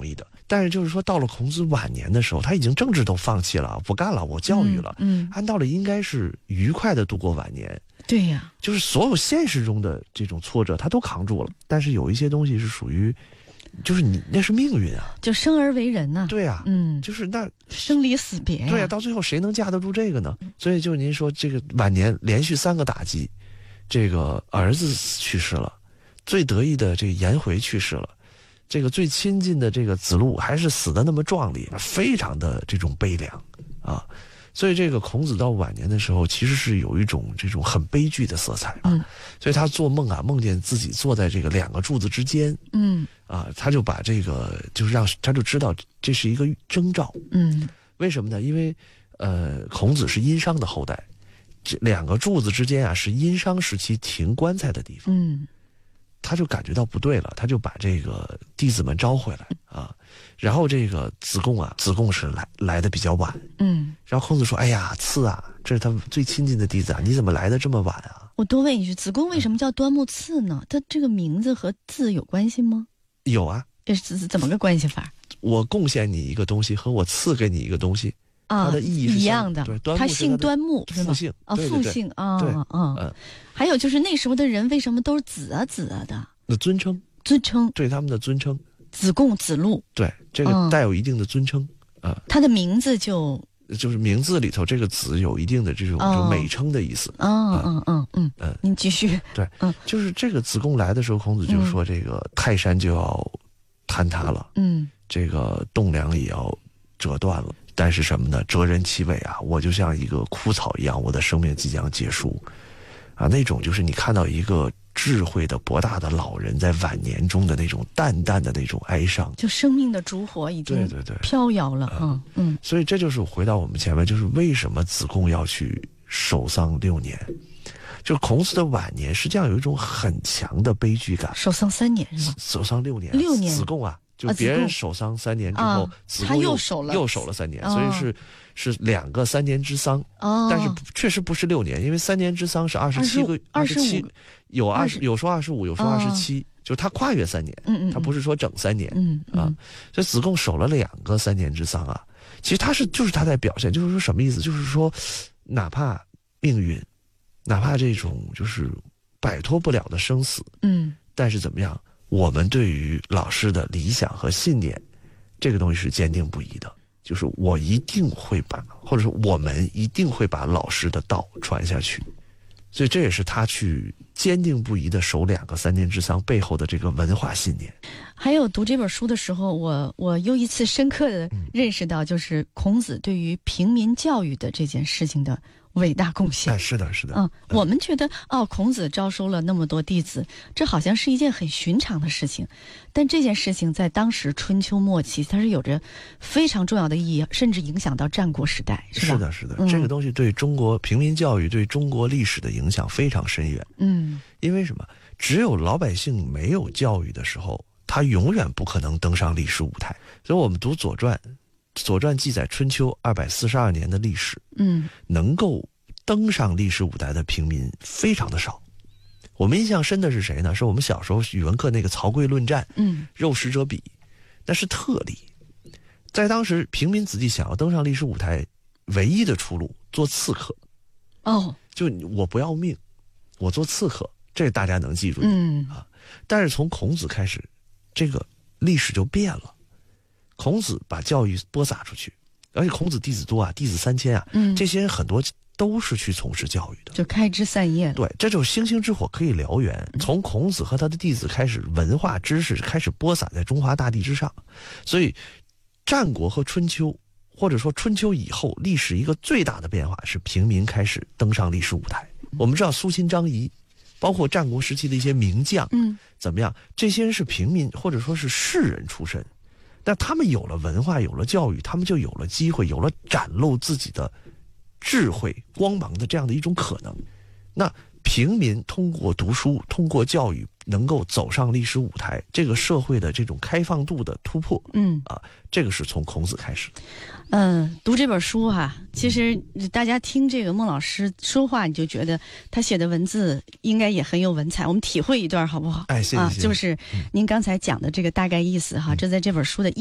容易的。但是就是说，到了孔子晚年的时候，他已经政治都放弃了，不干了，我教育了，按道理应该是愉快的度过晚年。 对呀， 就是所有现实中的这种挫折，他都扛住了。但是有一些东西是属于，就是你那是命运啊， 就生而为人呐。 对啊，就是那生离死别呀。 对啊，到最后谁能架得住这个呢？所以就您说这个晚年连续3个打击，这个儿子去世了，最得意的这个颜回去世了，这个最亲近的这个子路还是死得那么壮丽，非常的这种悲凉啊。所以这个孔子到晚年的时候，其实是有一种这种很悲剧的色彩啊。所以他做梦啊，梦见自己坐在这个2个柱子之间，他就把这个就是他就知道这是一个征兆，为什么呢？因为孔子是殷商的后代，这2个柱子之间啊是殷商时期停棺材的地方，他就感觉到不对了，他就把这个弟子们招回来啊。然后这个子贡是来的比较晚，然后孔子说：“哎呀，次啊，这是他最亲近的弟子啊，你怎么来的这么晚啊？” 我多问一句，子贡为什么叫端木赐呢？他这个名字和字有关系吗？ 有啊， 怎么个关系法？ 我贡献你一个东西和我赐给你一个东西，它的意义是一样的。 对， 他姓端木是吗？ 复姓啊，复姓啊， 对， 还有就是那时候的人为什么都是子啊的？ 那尊称，对他们的尊称。 子贡、子路， 对，这个带有一定的尊称啊。 他的名字就是名字里头这个子有一定的这种就美称的意思。 您继续。 对，就是这个子贡来的时候，孔子就说这个泰山就要坍塌了，这个栋梁也要折断了。但是什么呢？哲人其尾啊，我就像一个枯草一样，我的生命即将结束啊。那种就是你看到一个智慧的博大的老人在晚年中的那种淡淡的那种哀伤， 就生命的烛火已经飘摇了。 所以这就是回到我们前面，就是为什么子贡要去守丧6年。就孔子的晚年实际上有一种很强的悲剧感。 守丧3年是吧？ 守丧6年。 6年。 子贡啊，就别人守丧3年之后，子贡又守了3年，所以是2个3年之丧。但是确实不是6年，因为3年之丧是27个27，有说25，有说27，就他跨越3年，他不是说整3年所以子贡守了2个3年之丧啊。其实就是他在表现，就是说什么意思？就是说，哪怕命运，哪怕这种就是摆脱不了的生死，但是怎么样？我们对于老师的理想和信念，这个东西是坚定不移的。就是我一定会或者说我们一定会把老师的道传下去。所以这也是他去坚定不移的守2个3年之丧背后的这个文化信念。 还有读这本书的时候，我又一次深刻的认识到，就是孔子对于平民教育的这件事情的伟大贡献。 是的。 我们觉得孔子招收了那么多弟子，这好像是一件很寻常的事情，但这件事情在当时春秋末期，它是有着非常重要的意义，甚至影响到战国时代，是吧？ 是的，这个东西对中国平民教育、对中国历史的影响非常深远。因为什么？只有老百姓没有教育的时候，他永远不可能登上历史舞台。所以我们读《左传》，《左传》记载春秋242年的历史，能够登上历史舞台的平民非常的少。我们印象深的是谁呢？是我们小时候语文课那个曹刿论战，肉食者鄙，那是特例。在当时，平民子弟想要登上历史舞台，唯一的出路做刺客。就我不要命，我做刺客，这大家能记住。但是从孔子开始，这个历史就变了。孔子把教育播撒出去，而且孔子弟子多啊，弟子3000啊，这些人很多都是去从事教育的， 就开枝散叶。 对，这就是星星之火可以燎原。从孔子和他的弟子开始，文化知识开始播撒在中华大地之上。所以，战国和春秋，或者说春秋以后，历史一个最大的变化是平民开始登上历史舞台。我们知道苏秦、张仪，包括战国时期的一些名将，怎么样？这些人是平民或者说是士人出身。但他们有了文化，有了教育，他们就有了机会，有了展露自己的智慧光芒的这样的一种可能。那平民通过读书，通过教育，能够走上历史舞台，这个社会的这种开放度的突破，这个是从孔子开始。 读这本书其实大家听这个孟老师说话，你就觉得他写的文字应该也很有文采。我们体会一段好不好？ 谢谢。 就是您刚才讲的这个大概意思这在这本书的